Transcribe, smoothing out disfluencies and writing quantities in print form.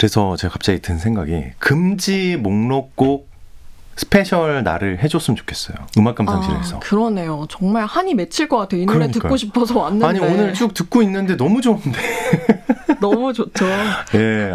그래서 제가 갑자기 든 생각이 금지 목록곡 스페셜 날을 해줬으면 좋겠어요. 음악 감상실에서. 그러네요. 정말 한이 맺힐 것 같아요. 이 노래 그러니까요. 듣고 싶어서 왔는데. 아니 오늘 쭉 듣고 있는데 너무 좋은데. 너무 좋죠. 예.